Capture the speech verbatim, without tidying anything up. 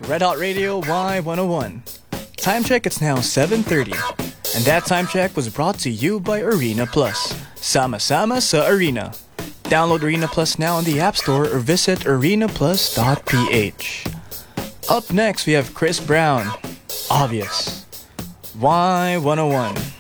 Red Hot Radio Y one oh one. Time check, it's now seven thirty. And that time check was brought to you by Arena Plus. Sama-sama sa Arena. Download Arena Plus now on the App Store or visit arena plus dot p h. Up next, we have Chris Brown. Obvious. Y one oh one.